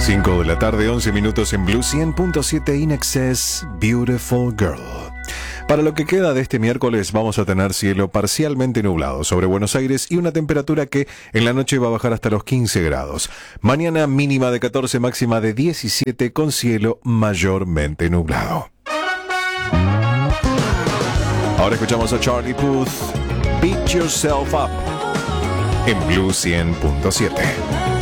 5 de la tarde, 11 minutos en Blue 100.7 In Excess, Beautiful Girl. Para lo que queda de este miércoles vamos a tener cielo parcialmente nublado sobre Buenos Aires y una temperatura que en la noche va a bajar hasta los 15 grados. Mañana mínima de 14, máxima de 17 con cielo mayormente nublado. Ahora escuchamos a Charlie Puth, Beat Yourself Up, en Blue 100.7.